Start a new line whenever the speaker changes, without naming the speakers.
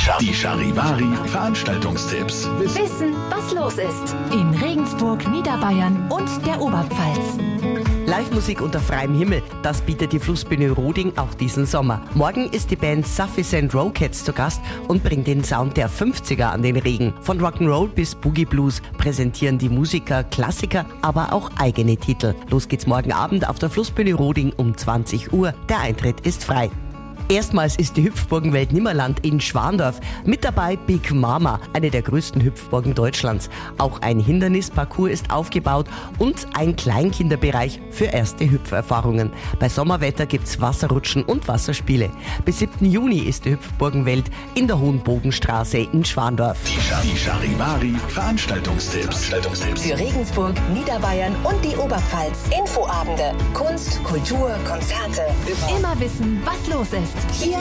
Die Charivari Veranstaltungstipps.
Wissen, was los ist. In Regensburg, Niederbayern und der Oberpfalz.
Live-Musik unter freiem Himmel, das bietet die Flussbühne Roding auch diesen Sommer. Morgen ist die Band Sufficient Rockettes zu Gast und bringt den Sound der 50er an den Regen. Von Rock'n'Roll bis Boogie Blues präsentieren die Musiker Klassiker, aber auch eigene Titel. Los geht's morgen Abend auf der Flussbühne Roding um 20 Uhr. Der Eintritt ist frei. Erstmals ist die Hüpfburgenwelt Nimmerland in Schwandorf. Mit dabei Big Mama, eine der größten Hüpfburgen Deutschlands. Auch ein Hindernisparcours ist aufgebaut und ein Kleinkinderbereich für erste Hüpferfahrungen. Bei Sommerwetter gibt's Wasserrutschen und Wasserspiele. Bis 7. Juni ist die Hüpfburgenwelt in der Hohenbogenstraße in Schwandorf.
Die Charivari Veranstaltungstipps.
Für Regensburg, Niederbayern und die Oberpfalz. Infoabende, Kunst, Kultur, Konzerte. Immer wissen, was los ist. Hier